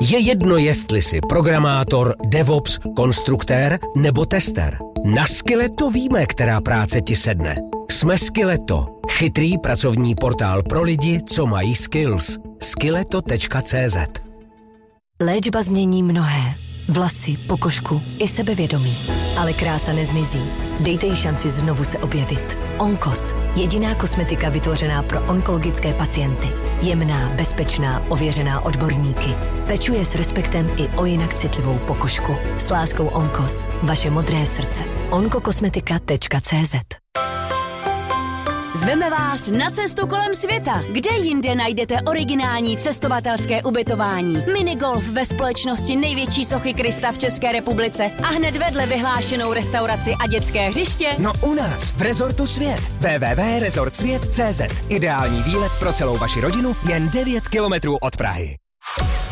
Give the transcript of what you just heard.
Je jedno, jestli jsi programátor, DevOps, konstruktér nebo tester. Na Skilleto víme, která práce ti sedne. Jsme Skilleto, chytrý pracovní portál pro lidi, co mají skills. Skilleto.cz. Léčba změní mnohé. Vlasy, pokožku i sebevědomí. Ale krása nezmizí. Dejte jí šanci znovu se objevit. Onkos. Jediná kosmetika vytvořená pro onkologické pacienty. Jemná, bezpečná, ověřená odborníky. Pečuje s respektem i o jinak citlivou pokožku. S láskou Onkos. Vaše modré srdce. onkokosmetika.cz. Zveme vás na cestu kolem světa. Kde jinde najdete originální cestovatelské ubytování? Minigolf ve společnosti největší sochy Krista v České republice a hned vedle vyhlášenou restauraci a dětské hřiště? No u nás, v Rezortu Svět. www.resortsvět.cz. Ideální výlet pro celou vaši rodinu jen 9 kilometrů od Prahy.